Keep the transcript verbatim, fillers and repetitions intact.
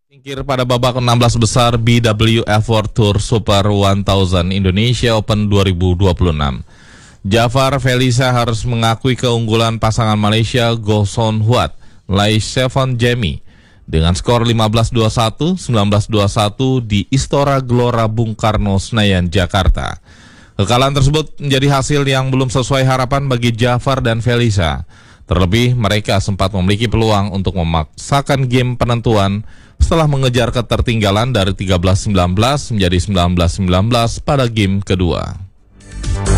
Singkir pada babak enam belas besar B W F World Tour Super seribu Indonesia Open dua ribu dua puluh enam. Jafar Felisa harus mengakui keunggulan pasangan Malaysia Goh Son Huat, Lai Sevon Jamie dengan skor lima belas dua puluh satu, sembilan belas dua puluh satu di Istora Gelora Bung Karno, Senayan, Jakarta. Kekalahan tersebut menjadi hasil yang belum sesuai harapan bagi Jafar dan Felisa. Terlebih, mereka sempat memiliki peluang untuk memaksakan game penentuan setelah mengejar ketertinggalan dari tiga belas sembilan belas menjadi sembilan belas sembilan belas pada game kedua.